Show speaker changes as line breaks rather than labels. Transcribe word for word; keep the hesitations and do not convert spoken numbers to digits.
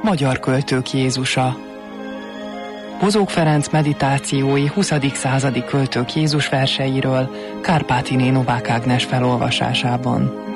Magyar költők Jézusa. Bozók Ferenc meditációi huszadik századi költők Jézus verseiről Kárpátiné Novák Ágnes felolvasásában.